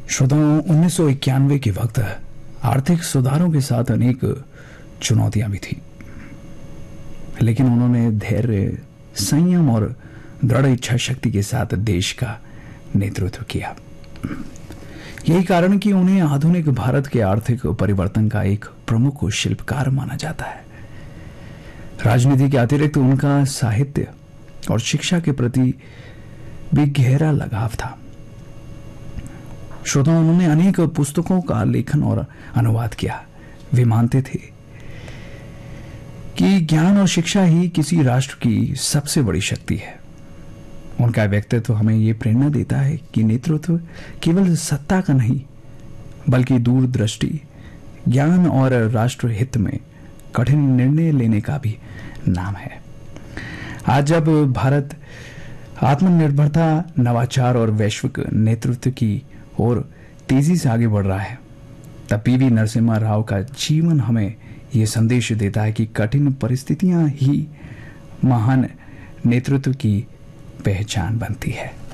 श्रोताओं, 1991 के वक्त आर्थिक सुधारों के साथ अनेक चुनौतियां भी थी, लेकिन उन्होंने धैर्य, संयम और दृढ़ इच्छा शक्ति के साथ देश का नेतृत्व किया। यही कारण कि उन्हें आधुनिक भारत के आर्थिक परिवर्तन का एक प्रमुख शिल्पकार माना जाता है। राजनीति के अतिरिक्त उनका साहित्य और शिक्षा के प्रति भी गहरा लगाव था। श्रोताओं, उन्होंने अनेक पुस्तकों का लेखन और अनुवाद किया। वे मानते थे कि ज्ञान और शिक्षा ही किसी राष्ट्र की सबसे बड़ी शक्ति है। उनका व्यक्तित्व हमें यह प्रेरणा देता है कि नेतृत्व केवल सत्ता का नहीं, बल्कि दूरदृष्टि, ज्ञान और राष्ट्र हित में कठिन निर्णय लेने का भी नाम है। आज जब भारत आत्मनिर्भरता, नवाचार और वैश्विक नेतृत्व की ओर तेजी से आगे बढ़ रहा है, तब पीवी नरसिम्हा राव का जीवन हमें यह संदेश देता है कि कठिन परिस्थितियां ही महान नेतृत्व की पहचान बनती है।